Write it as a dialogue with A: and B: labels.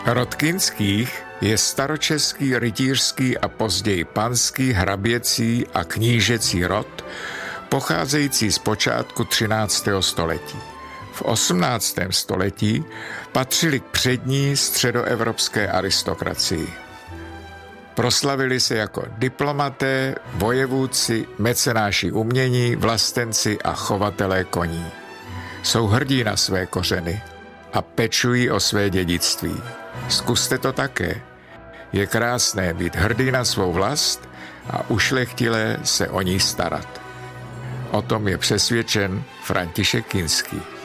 A: Rod Kinských je staročeský rytířský a později panský, hraběcí a knížecí rod, pocházející z počátku 13. století. V 18. století patřili k přední středoevropské aristokracii. Proslavili se jako diplomaté, vojevůdci, mecenáši umění, vlastenci a chovatelé koní. Jsou hrdí na své kořeny a pečují o své dědictví. Zkuste to také. Je krásné být hrdý na svou vlast a ušlechtilé se o ní starat. O tom je přesvědčen František Kinský.